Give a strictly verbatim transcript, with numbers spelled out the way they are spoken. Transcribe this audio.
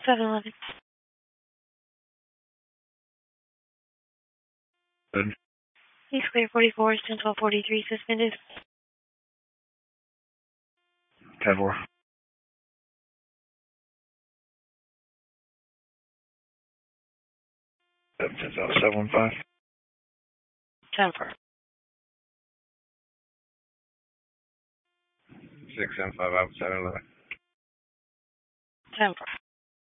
seven eleven. Good. East Clear forty-four, ten twelve forty-three, suspended. ten four. seven ten seven one five. ten four. six seven five out seven eleven. ten four.